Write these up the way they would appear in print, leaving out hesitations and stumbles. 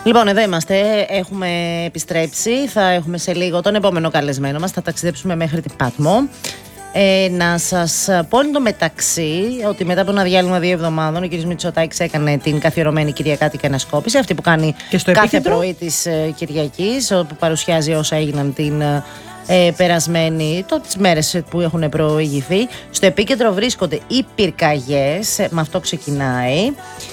Λοιπόν, εδώ είμαστε, έχουμε επιστρέψει, θα έχουμε σε λίγο τον επόμενο καλεσμένο μας, θα ταξιδέψουμε μέχρι την Πάτμο. Να σας πω εν τω μεταξύ ότι μετά από ένα διάλειμμα 2 εβδομάδων ο κ. Μητσοτάκης έκανε την καθιερωμένη κυριακάτικη ανασκόπηση, αυτή που κάνει κάθε πρωί της Κυριακής, όπου παρουσιάζει όσα έγιναν την περασμένη, τις μέρες που έχουν προηγηθεί. Στο επίκεντρο βρίσκονται οι πυρκαγιές, με αυτό ξεκινάει.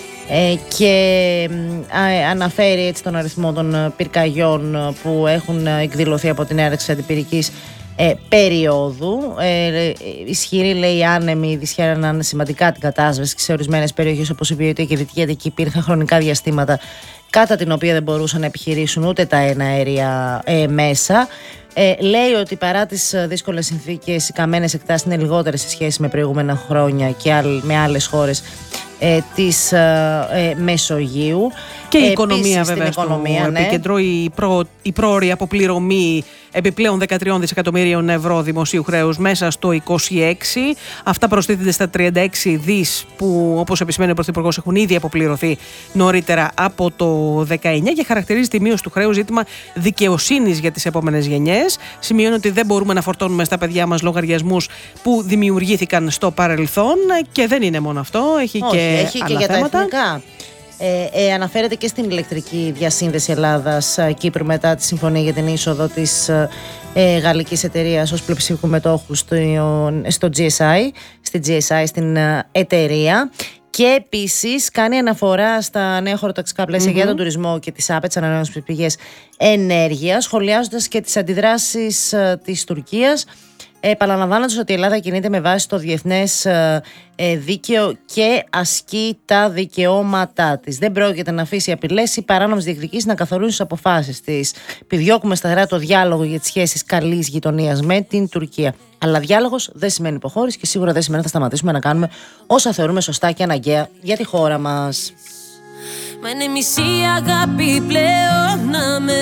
Και αναφέρει έτσι τον αριθμό των πυρκαγιών που έχουν εκδηλωθεί από την έναρξη αντιπυρικής περίοδου. Ισχυρή, λέει, άνεμοι δυσχέραναν σημαντικά την κατάσβεση σε ορισμένες περιοχές όπως η Βιωτία και η Δυτική Αττική. Υπήρχαν χρονικά διαστήματα κατά την οποία δεν μπορούσαν να επιχειρήσουν ούτε τα εναέρια μέσα. Λέει ότι παρά τις δύσκολες συνθήκες, οι καμένες εκτάσεις είναι λιγότερες σε σχέση με προηγούμενα χρόνια και με άλλες χώρες της Μεσογείου. Και η οικονομία, βέβαια, στο επίκεντρο, η πρόωρη αποπληρωμή επιπλέον 13 δισεκατομμύριων ευρώ δημοσίου χρέους μέσα στο 26. Αυτά προστίθενται στα 36 δις που, όπως επισημαίνει ο Πρωθυπουργός, έχουν ήδη αποπληρωθεί νωρίτερα από το 19 και χαρακτηρίζει τη μείωση του χρέους ζήτημα δικαιοσύνης για τις επόμενες γενιές. Σημειώνει ότι δεν μπορούμε να φορτώνουμε στα παιδιά μας λογαριασμούς που δημιουργήθηκαν στο παρελθόν και δεν είναι μόνο αυτό, έχει και άλλα για θέματα. Τα εθνικά. Αναφέρεται και στην ηλεκτρική διασύνδεση Ελλάδας-Κύπρου μετά τη συμφωνία για την είσοδο της γαλλικής εταιρείας ως πλειοψηφικού μετόχου στο GSI, στην εταιρεία. Και επίσης κάνει αναφορά στα νέα χωροταξικά πλαίσια για τον τουρισμό και τις ΑΠΕ, τις ανανεώσιμες πηγές ενέργειας, σχολιάζοντας και τις αντιδράσεις της Τουρκίας, επαναλαμβάνοντας ότι η Ελλάδα κινείται με βάση το διεθνές δίκαιο και ασκεί τα δικαιώματά της. Δεν πρόκειται να αφήσει απειλές ή παράνομες διεκδικήσεις να καθορίσουν τις αποφάσεις της. Επιδιώκουμε σταθερά το διάλογο για τις σχέσεις καλής γειτονίας με την Τουρκία. Αλλά διάλογος δεν σημαίνει υποχώρηση και σίγουρα δεν σημαίνει ότι θα σταματήσουμε να κάνουμε όσα θεωρούμε σωστά και αναγκαία για τη χώρα μας. Μα είναι μισή αγάπη πλέον να με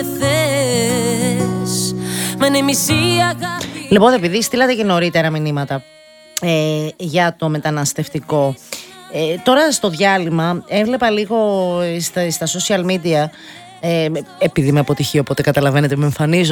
θες. Μα είναι μισή αγάπη. Λοιπόν, επειδή στείλατε και νωρίτερα μηνύματα για το μεταναστευτικό, τώρα στο διάλειμμα έβλεπα λίγο στα social media, επειδή με αποτυχεί, οπότε καταλαβαίνετε με εμφανίζω